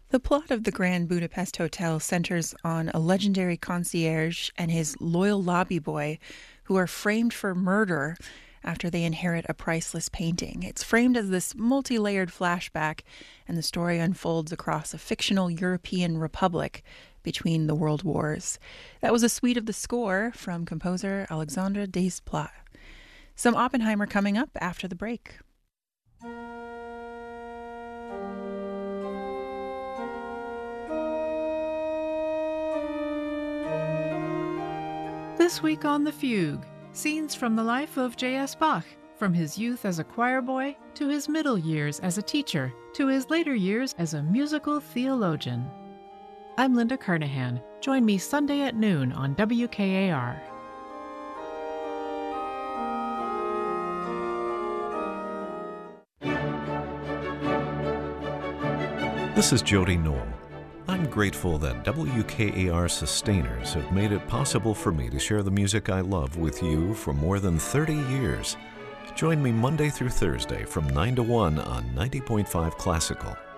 The plot of the Grand Budapest Hotel centers on a legendary concierge and his loyal lobby boy who are framed for murder after they inherit a priceless painting. It's framed as this multi layered flashback, and the story unfolds across a fictional European republic between the world wars. That was a suite of the score from composer Alexandre Desplat. Some Oppenheimer coming up after the break. This week on The Fugue, scenes from the life of J.S. Bach, from his youth as a choir boy, to his middle years as a teacher, to his later years as a musical theologian. I'm Linda Carnahan. Join me Sunday at noon on WKAR. This is Jody Knoll. I'm grateful that WKAR sustainers have made it possible for me to share the music I love with you for more than 30 years. Join me Monday through Thursday from 9 to 1 on 90.5 Classical.